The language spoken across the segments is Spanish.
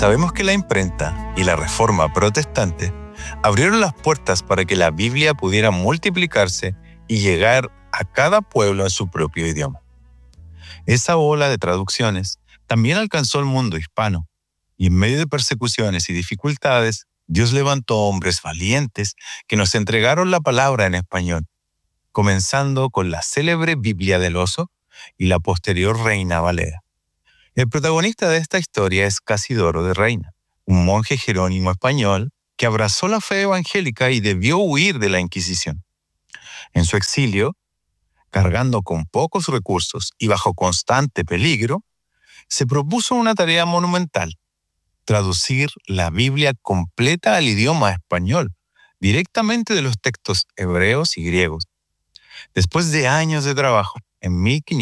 Sabemos que la imprenta y la Reforma protestante abrieron las puertas para que la Biblia pudiera multiplicarse y llegar a cada pueblo en su propio idioma. Esa ola de traducciones también alcanzó el mundo hispano, y en medio de persecuciones y dificultades, Dios levantó hombres valientes que nos entregaron la palabra en español, comenzando con la célebre Biblia del Oso y la posterior Reina Valera. El protagonista de esta historia es Casidoro de Reina, un monje jerónimo español que abrazó la fe evangélica y debió huir de la Inquisición. En su exilio, cargando con pocos recursos y bajo constante peligro, se propuso una tarea monumental: traducir la Biblia completa al idioma español, directamente de los textos hebreos y griegos. Después de años de trabajo, en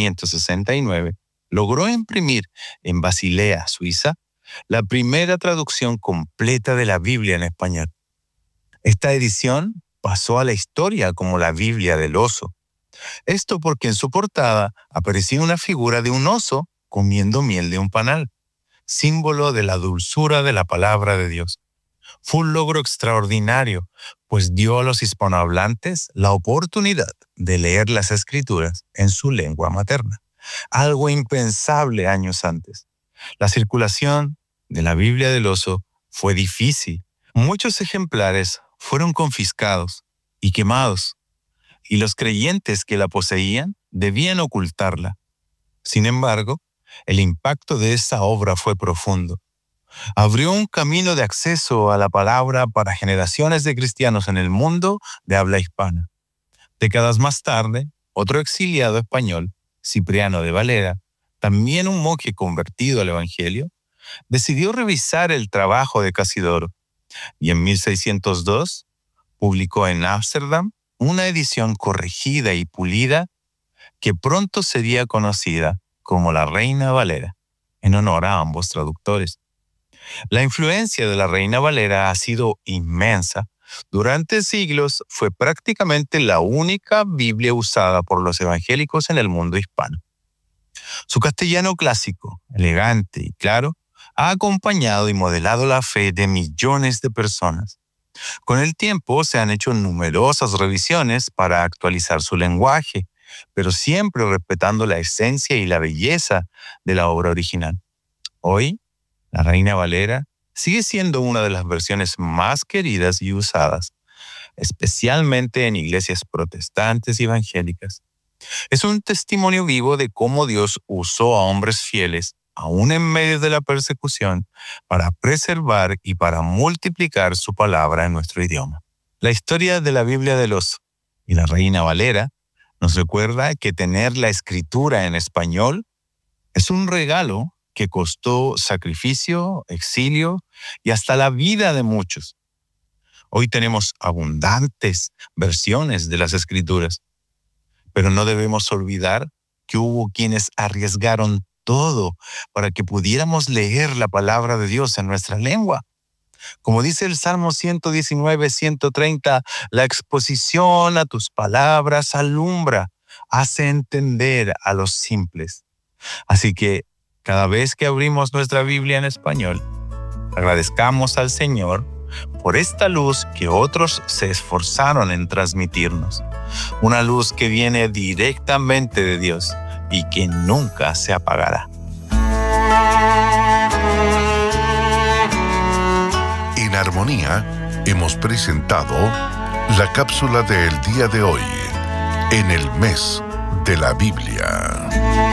1569, logró imprimir en Basilea, Suiza, la primera traducción completa de la Biblia en español. Esta edición pasó a la historia como la Biblia del Oso. Esto porque en su portada aparecía una figura de un oso comiendo miel de un panal, símbolo de la dulzura de la palabra de Dios. Fue un logro extraordinario, pues dio a los hispanohablantes la oportunidad de leer las Escrituras en su lengua materna, algo impensable años antes. La circulación de la Biblia del Oso fue difícil. Muchos ejemplares fueron confiscados y quemados, y los creyentes que la poseían debían ocultarla. Sin embargo, el impacto de esta obra fue profundo. Abrió un camino de acceso a la palabra para generaciones de cristianos en el mundo de habla hispana. Décadas más tarde, otro exiliado español, Cipriano de Valera, también un monje convertido al Evangelio, decidió revisar el trabajo de Casidoro y en 1602 publicó en Ámsterdam una edición corregida y pulida que pronto sería conocida como la Reina Valera, en honor a ambos traductores. La influencia de la Reina Valera ha sido inmensa. Durante siglos fue prácticamente la única Biblia usada por los evangélicos en el mundo hispano. Su castellano clásico, elegante y claro, ha acompañado y modelado la fe de millones de personas. Con el tiempo se han hecho numerosas revisiones para actualizar su lenguaje, pero siempre respetando la esencia y la belleza de la obra original. Hoy, la Reina Valera sigue siendo una de las versiones más queridas y usadas, especialmente en iglesias protestantes y evangélicas. Es un testimonio vivo de cómo Dios usó a hombres fieles, aún en medio de la persecución, para preservar y para multiplicar su palabra en nuestro idioma. La historia de la Biblia del Oso y la Reina Valera nos recuerda que tener la escritura en español es un regalo que costó sacrificio, exilio y hasta la vida de muchos. Hoy tenemos abundantes versiones de las Escrituras, pero no debemos olvidar que hubo quienes arriesgaron todo para que pudiéramos leer la palabra de Dios en nuestra lengua. Como dice el Salmo 119, 130, la exposición a tus palabras alumbra, hace entender a los simples. Así que cada vez que abrimos nuestra Biblia en español, agradezcamos al Señor por esta luz que otros se esforzaron en transmitirnos. Una luz que viene directamente de Dios y que nunca se apagará. En Armonía hemos presentado la cápsula del día de hoy, en el mes de la Biblia.